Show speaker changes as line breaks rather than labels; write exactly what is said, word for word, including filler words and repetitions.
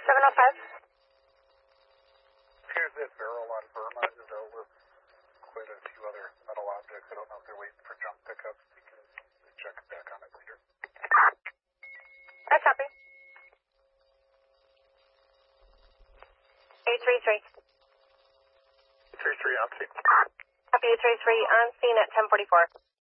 seven oh five.
Appears that barrel on Burma is out with quite a few other metal objects. I don't know if they're waiting for jump pickups. You can check back on it later.
I copy. eight three three.
three three on scene.
Copy eight three three on scene at ten forty-four.